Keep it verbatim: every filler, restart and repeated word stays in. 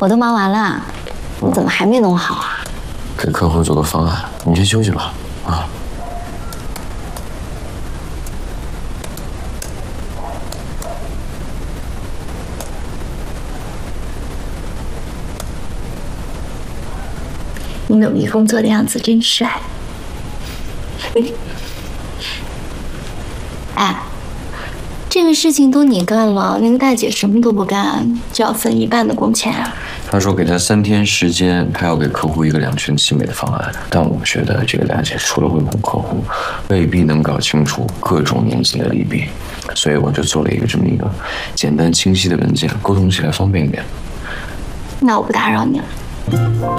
我都忙完了，你怎么还没弄好啊？ 给客户做个方案，你先休息吧。啊。 你努力工作的样子真帅。哎，这个事情都你干了，那个大姐什么都不干，就要分一半的工钱啊？ 他说给他三天时间，他要给客户一个两全其美的方案。但我觉得这个大姐除了会哄客户，未必能搞清楚各种年纪的利弊，所以我就做了一个这么一个简单清晰的文件，沟通起来方便一点。 那我不打扰你了。